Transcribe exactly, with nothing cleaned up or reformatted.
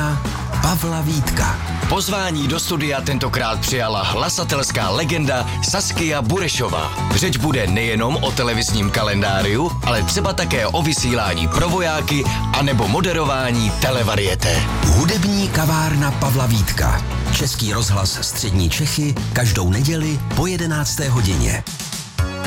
kavárna Pavla Vítka. Pozvání do studia tentokrát přijala hlasatelská legenda Saskia Burešová. Řeč bude nejenom o televizním kalendáriu, ale třeba také o vysílání pro vojáky anebo moderování televarieté. Hudební kavárna Pavla Vítka. Český rozhlas Střední Čechy každou neděli po jedenácté hodině.